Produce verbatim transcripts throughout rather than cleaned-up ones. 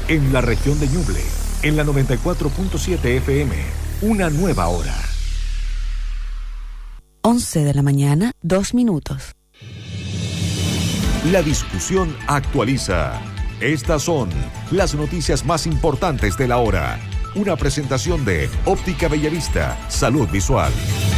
en la región de Ñuble, en la noventa y cuatro punto siete F M, una nueva hora. once de la mañana, dos minutos. La discusión actualiza. Estas son las noticias más importantes de la hora. Una presentación de Óptica Bellavista, Salud Visual.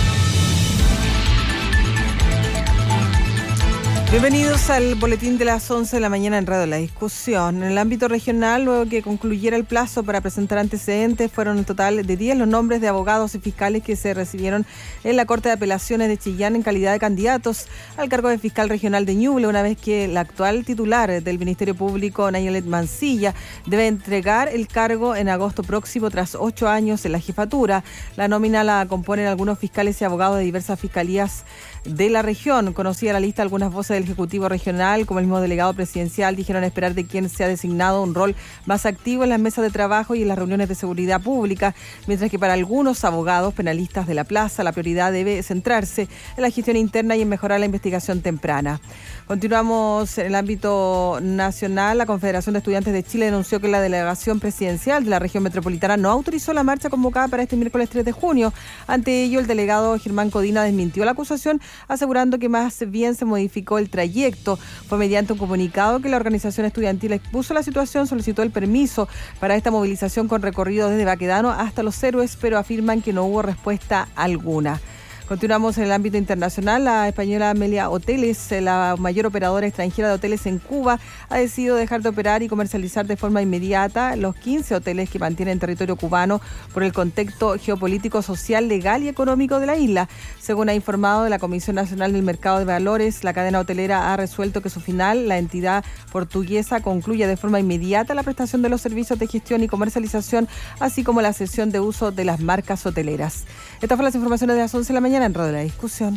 Bienvenidos al boletín de las once de la mañana en Radio La Discusión. En el ámbito regional, luego que concluyera el plazo para presentar antecedentes, fueron en total de diez los nombres de abogados y fiscales que se recibieron en la Corte de Apelaciones de Chillán en calidad de candidatos al cargo de fiscal regional de Ñuble, una vez que la actual titular del Ministerio Público, Nayelet Mancilla, debe entregar el cargo en agosto próximo tras ocho años en la jefatura. La nómina la componen algunos fiscales y abogados de diversas fiscalías de la región. Conocía la lista algunas voces del Ejecutivo Regional, como el mismo delegado presidencial, dijeron esperar de quien se ha designado un rol más activo en las mesas de trabajo y en las reuniones de seguridad pública, mientras que para algunos abogados penalistas de la plaza la prioridad debe centrarse en la gestión interna y en mejorar la investigación temprana. Continuamos en el ámbito nacional. La Confederación de Estudiantes de Chile denunció que la delegación presidencial de la región metropolitana no autorizó la marcha convocada para este miércoles tres de junio. Ante ello, el delegado Germán Codina desmintió la acusación, asegurando que más bien se modificó el trayecto. Fue mediante un comunicado que la organización estudiantil expuso la situación, solicitó el permiso para esta movilización con recorrido desde Baquedano hasta Los Héroes, pero afirman que no hubo respuesta alguna. Continuamos en el ámbito internacional. La española Amelia Hoteles, la mayor operadora extranjera de hoteles en Cuba, ha decidido dejar de operar y comercializar de forma inmediata los quince hoteles que mantienen territorio cubano por el contexto geopolítico, social, legal y económico de la isla. Según ha informado de la Comisión Nacional del Mercado de Valores, la cadena hotelera ha resuelto que su final, la entidad portuguesa, concluya de forma inmediata la prestación de los servicios de gestión y comercialización, así como la cesión de uso de las marcas hoteleras. Estas fueron las informaciones de las once de la mañana en Radio La Discusión.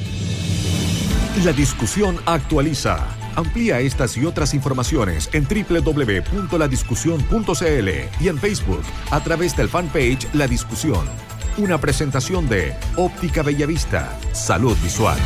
La discusión actualiza. Amplía estas y otras informaciones en doble u doble u doble u punto la discusión punto c l y en Facebook a través del fanpage La Discusión. Una presentación de Óptica Bellavista, Salud Visual.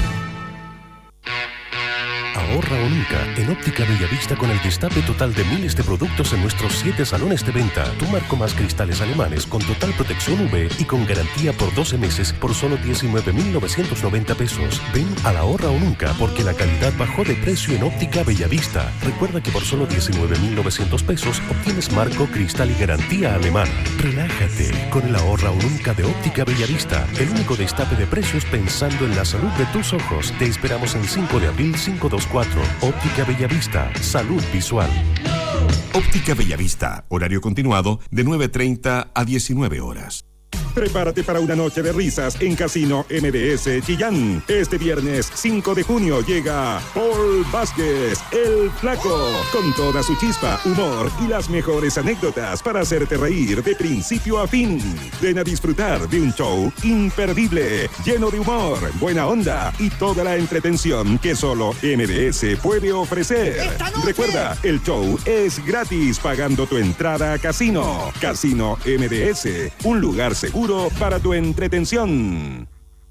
Ahorra o nunca en Óptica Bellavista con el destape total de miles de productos en nuestros siete salones de venta. Tu marco más cristales alemanes con total protección U V y con garantía por doce meses por solo diecinueve mil novecientos noventa pesos. Ven al ahorra o nunca porque la calidad bajó de precio en Óptica Bellavista. Recuerda que por solo diecinueve mil novecientos pesos obtienes marco, cristal y garantía alemana. Relájate con el ahorra o nunca de Óptica Bellavista. El único destape de precios pensando en la salud de tus ojos. Te esperamos en cinco de abril quinientos veinticuatro. Óptica Bellavista, Salud Visual. Óptica Bellavista, horario continuado de nueve treinta a diecinueve horas. Prepárate para una noche de risas en Casino M D S Chillán. Este viernes cinco de junio llega Paul Vázquez, el Flaco, con toda su chispa, humor y las mejores anécdotas para hacerte reír de principio a fin. Ven a disfrutar de un show imperdible, lleno de humor, buena onda y toda la entretención que solo M D S puede ofrecer. Recuerda, el show es gratis pagando tu entrada a Casino. Casino M D S, un lugar seguro para tu entretención.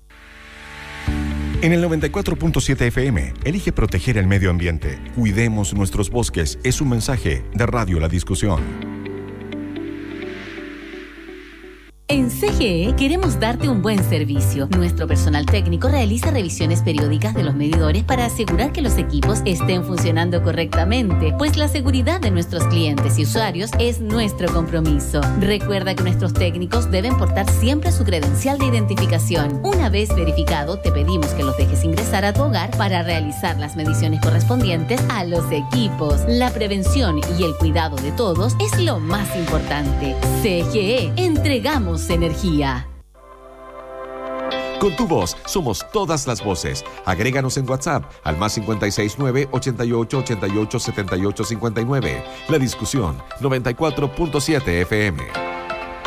En el noventa y cuatro punto siete F M, elige proteger el medio ambiente. Cuidemos nuestros bosques. Es un mensaje de Radio La Discusión. En C G E queremos darte un buen servicio. Nuestro personal técnico realiza revisiones periódicas de los medidores para asegurar que los equipos estén funcionando correctamente, pues la seguridad de nuestros clientes y usuarios es nuestro compromiso. Recuerda que nuestros técnicos deben portar siempre su credencial de identificación. Una vez verificado, te pedimos que los dejes ingresar a tu hogar para realizar las mediciones correspondientes a los equipos. La prevención y el cuidado de todos es lo más importante. C G E, entregamos energía. Con tu voz somos todas las voces. Agréganos en WhatsApp al más cinco seis nueve, ochenta y ocho, ochenta y ocho, setenta y ocho cincuenta y nueve. La Discusión noventa y cuatro punto siete F M.